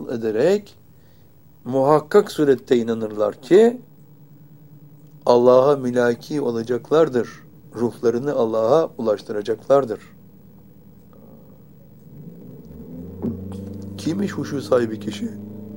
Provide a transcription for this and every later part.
hasıl ederek muhakkak surette inanırlar ki Allah'a mülaki olacaklardır. Ruhlarını Allah'a ulaştıracaklardır. Kimmiş huşu sahibi kişi?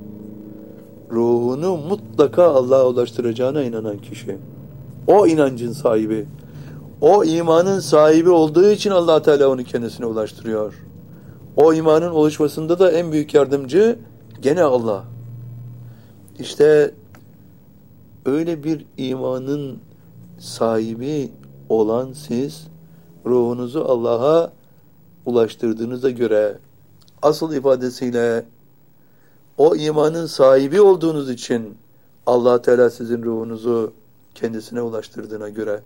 Ruhunu mutlaka Allah'a ulaştıracağına inanan kişi. O inancın sahibi. O imanın sahibi olduğu için Allah Teala onu kendisine ulaştırıyor. O imanın oluşmasında da en büyük yardımcı gene Allah. İşte öyle bir imanın sahibi olan siz, ruhunuzu Allah'a ulaştırdığınıza göre, asıl ifadesiyle o imanın sahibi olduğunuz için Allah Teala sizin ruhunuzu kendisine ulaştırdığına göre,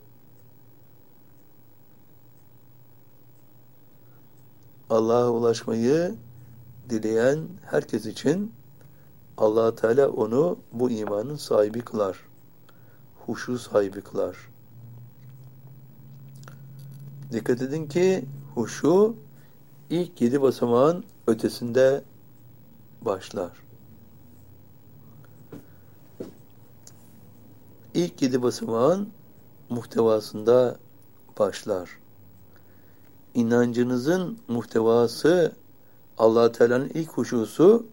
Allah'a ulaşmayı dileyen herkes için Allah Teala onu bu imanın sahibi kılar. Huşu sahibi kılar. Dikkat edin ki huşu ilk 7 basamağın ötesinde başlar. İlk 7 basamağın muhtevasında başlar. İnancınızın muhtevası, Allah Teala'nın ilk huşusu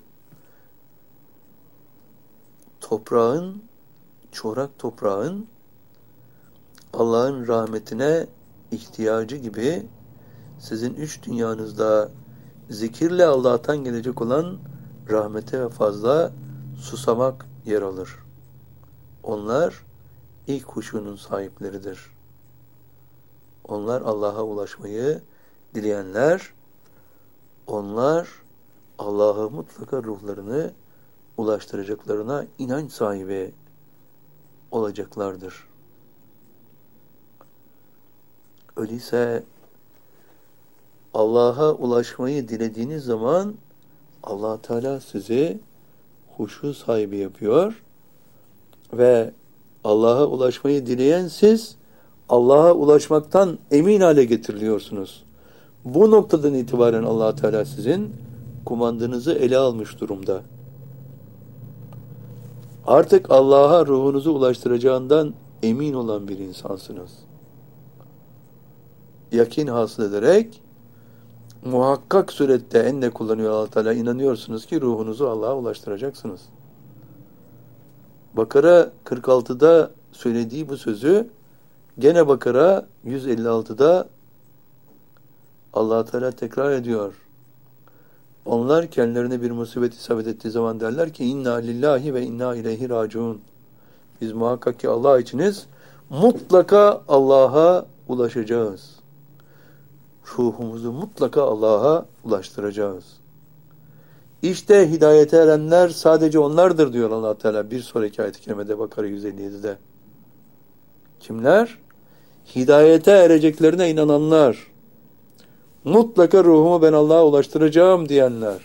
toprağın, çorak toprağın Allah'ın rahmetine ihtiyacı gibi sizin 3 dünyanızda zikirle Allah'tan gelecek olan rahmete ve fazla susamak yer alır. Onlar ilk huşunun sahipleridir. Onlar Allah'a ulaşmayı dileyenler, onlar Allah'a mutlaka ruhlarını ulaştıracaklarına inanç sahibi olacaklardır. Öyleyse Allah'a ulaşmayı dilediğiniz zaman Allah Teala sizi huşu sahibi yapıyor ve Allah'a ulaşmayı dileyen siz Allah'a ulaşmaktan emin hale getiriliyorsunuz. Bu noktadan itibaren Allah Teala sizin kumandanızı ele almış durumda. Artık Allah'a ruhunuzu ulaştıracağından emin olan bir insansınız. Yakin hasıl ederek muhakkak surette enne kullanıyor Allah Teala, inanıyorsunuz ki ruhunuzu Allah'a ulaştıracaksınız. Bakara 46'da söylediği bu sözü gene Bakara 156'da Allah Teala tekrar ediyor. Onlar kendilerine bir musibet isabet ettiği zaman derler ki inna lillahi ve inna ileyhi raciun. Biz muhakkak ki Allah içiniz mutlaka Allah'a ulaşacağız. Ruhumuzu mutlaka Allah'a ulaştıracağız. İşte hidayete erenler sadece onlardır diyor Allah Teala bir sonraki ayet-i kerimede Bakara 157'de. Kimler? Hidayete ereceklerine inananlar. Mutlaka ruhumu ben Allah'a ulaştıracağım diyenler.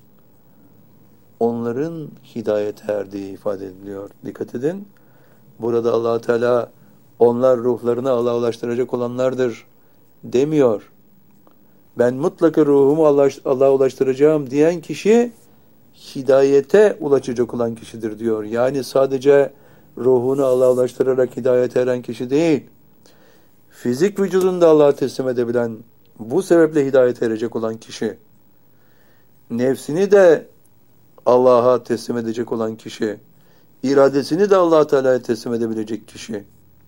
Onların hidayete erdiği ifade ediliyor. Dikkat edin. Burada Allah Teala onlar ruhlarını Allah'a ulaştıracak olanlardır demiyor. Ben mutlaka ruhumu Allah'a ulaştıracağım diyen kişi hidayete ulaşacak olan kişidir diyor. Yani sadece ruhunu Allah'a ulaştırarak hidayete eren kişi değil. Fizik vücudunu da Allah'a teslim edebilen, bu sebeple hidayete erecek olan kişi. Nefsini de Allah'a teslim edecek olan kişi. İradesini de Allah Teala'ya teslim edebilecek kişi.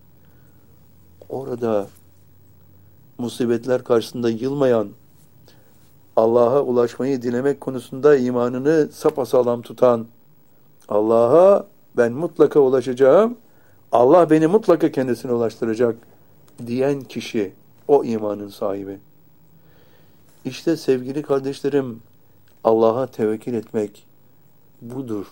Orada musibetler karşısında yılmayan, Allah'a ulaşmayı dilemek konusunda imanını sapasağlam tutan, Allah'a ben mutlaka ulaşacağım, Allah beni mutlaka kendisine ulaştıracak diyen kişi, o imanın sahibi. İşte sevgili kardeşlerim, Allah'a tevekkül etmek budur.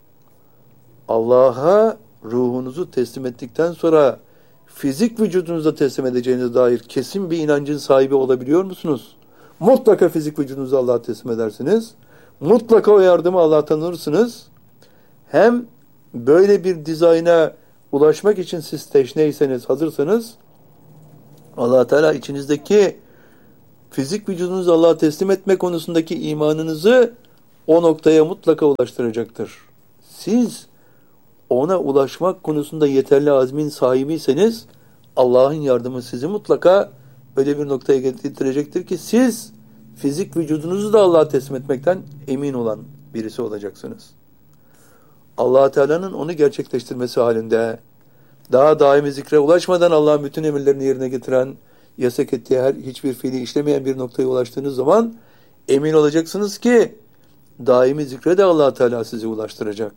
Allah'a ruhunuzu teslim ettikten sonra fizik vücudunuza teslim edeceğinize dair kesin bir inancın sahibi olabiliyor musunuz? Mutlaka fizik vücudunuzu Allah'a teslim edersiniz. Mutlaka o yardımı Allah'tan alırsınız. Hem böyle bir dizayna ulaşmak için siz teşneyseniz, hazırsanız, Allah Teala içinizdeki fizik vücudunuzu Allah'a teslim etme konusundaki imanınızı o noktaya mutlaka ulaştıracaktır. Siz ona ulaşmak konusunda yeterli azmin sahibiyseniz Allah'ın yardımı sizi mutlaka öyle bir noktaya getirecektir ki siz fizik vücudunuzu da Allah'a teslim etmekten emin olan birisi olacaksınız. Allah Teala'nın onu gerçekleştirmesi halinde daha daimi zikre ulaşmadan Allah'ın bütün emirlerini yerine getiren, yasak ettiği hiçbir fiili işlemeyen bir noktaya ulaştığınız zaman emin olacaksınız ki daimi zikre de Allah Teala sizi ulaştıracak.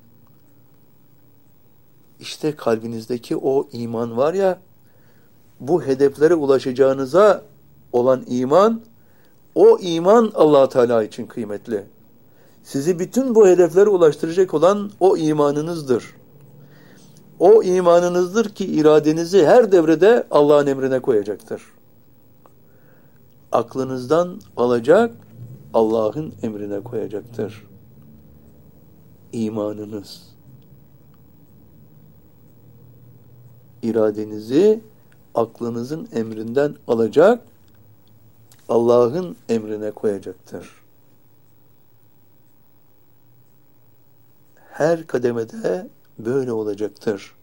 İşte kalbinizdeki o iman var ya, bu hedeflere ulaşacağınıza olan iman, o iman Allah Teala için kıymetli. Sizi bütün bu hedeflere ulaştıracak olan o imanınızdır. O imanınızdır ki iradenizi her devrede Allah'ın emrine koyacaktır. Aklınızdan alacak, Allah'ın emrine koyacaktır. İmanınız. İradenizi aklınızın emrinden alacak, Allah'ın emrine koyacaktır. Her kademede böyle olacaktır.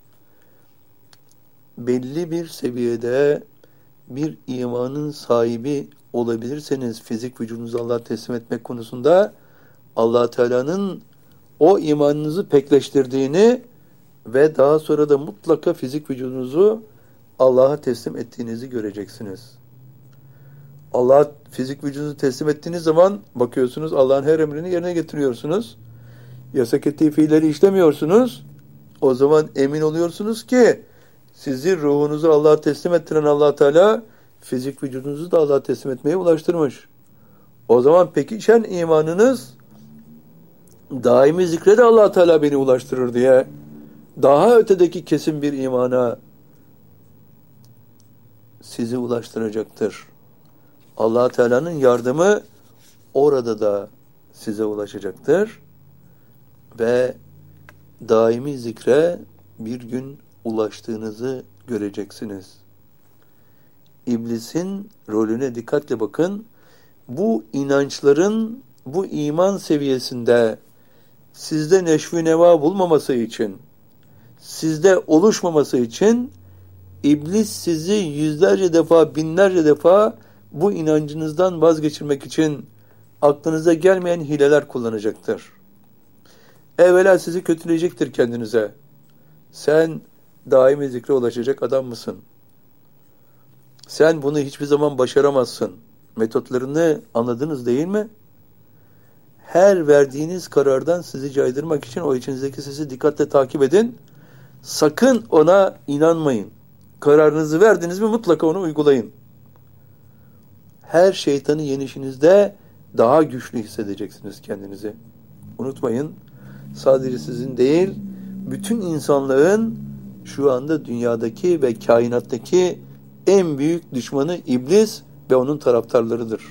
Belli bir seviyede bir imanın sahibi olabilirseniz fizik vücudunuzu Allah'a teslim etmek konusunda Allah Teala'nın o imanınızı pekleştirdiğini ve daha sonra da mutlaka fizik vücudunuzu Allah'a teslim ettiğinizi göreceksiniz. Allah'a fizik vücudunuzu teslim ettiğiniz zaman bakıyorsunuz Allah'ın her emrini yerine getiriyorsunuz. Yasak ettiği fiilleri işlemiyorsunuz. O zaman emin oluyorsunuz ki sizi ruhunuzu Allah'a teslim ettiren Allah Teala fizik vücudunuzu da Allah'a teslim etmeye ulaştırmış. O zaman pekişen imanınız daimi zikre de Allah Teala beni ulaştırır diye daha ötedeki kesin bir imana sizi ulaştıracaktır. Allah Teala'nın yardımı orada da size ulaşacaktır ve daimi zikre bir gün ulaştığınızı göreceksiniz. İblisin rolüne dikkatle bakın. Bu inançların bu iman seviyesinde sizde neşvi neva bulmaması için, sizde oluşmaması için İblis sizi yüzlerce defa, binlerce defa bu inancınızdan vazgeçirmek için aklınıza gelmeyen hileler kullanacaktır. Evvela sizi kötüleyecektir kendinize. Sen daimi zikre ulaşacak adam mısın? Sen bunu hiçbir zaman başaramazsın. Metotlarını anladınız değil mi? Her verdiğiniz karardan sizi caydırmak için o içinizdeki sesi dikkatle takip edin. Sakın ona inanmayın. Kararınızı verdiniz mi mutlaka onu uygulayın. Her şeytanı yenişinizde daha güçlü hissedeceksiniz kendinizi. Unutmayın, sadece sizin değil, bütün insanlığın şu anda dünyadaki ve kainattaki en büyük düşmanı iblis ve onun taraftarlarıdır.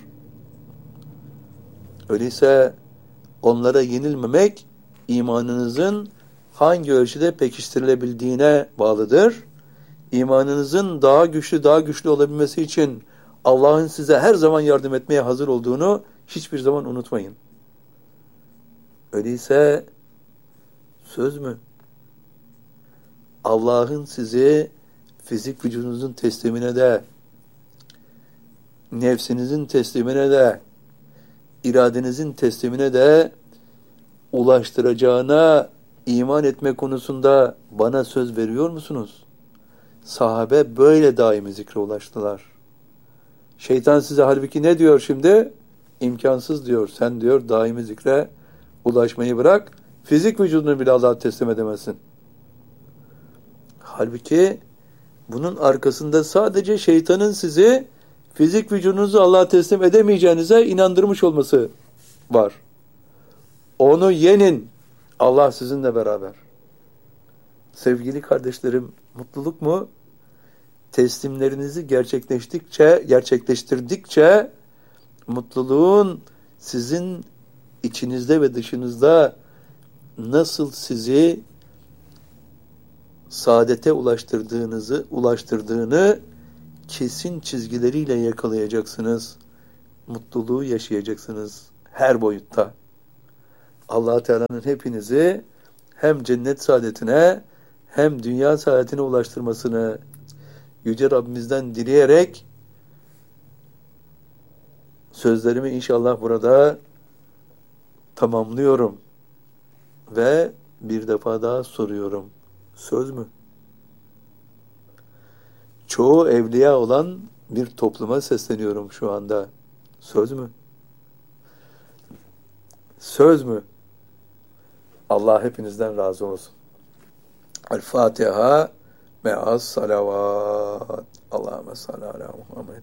Öyleyse onlara yenilmemek imanınızın hangi ölçüde pekiştirilebildiğine bağlıdır. İmanınızın daha güçlü olabilmesi için Allah'ın size her zaman yardım etmeye hazır olduğunu hiçbir zaman unutmayın. Öyleyse söz mü? Allah'ın sizi fizik vücudunuzun teslimine de, nefsinizin teslimine de, iradenizin teslimine de ulaştıracağına iman etme konusunda bana söz veriyor musunuz? Sahabe böyle daimi zikre ulaştılar. Şeytan size halbuki ne diyor şimdi? İmkansız diyor. Sen diyor daimi zikre ulaşmayı bırak. Fizik vücudunu bile Allah'a teslim edemezsin. Halbuki bunun arkasında sadece şeytanın sizi fizik vücudunuzu Allah'a teslim edemeyeceğinize inandırmış olması var. Onu yenin. Allah sizinle beraber. Sevgili kardeşlerim, mutluluk mu? Teslimlerinizi gerçekleştirdikçe mutluluğun sizin içinizde ve dışınızda nasıl sizi saadete ulaştırdığını kesin çizgileriyle yakalayacaksınız. Mutluluğu yaşayacaksınız her boyutta. Allah Teala'nın hepinizi hem cennet saadetine hem dünya saadetine ulaştırmasını Yüce Rabbimizden dileyerek sözlerimi inşallah burada tamamlıyorum ve bir defa daha soruyorum. Söz mü? Çoğu evliya olan bir topluma sesleniyorum şu anda. Söz mü? Söz mü? Allah hepinizden razı olsun. El-Fatiha me'as salavat. Allahümme salli ala Muhammed.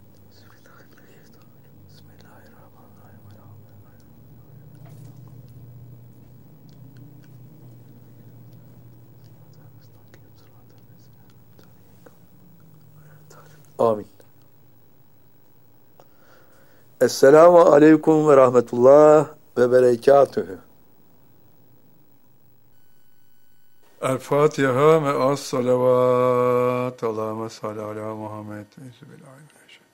Amin. Esselamu aleyküm ve rahmetullah ve berekatühü. El-Fatiha me'as salavat. Allahümme salli ala Muhammed.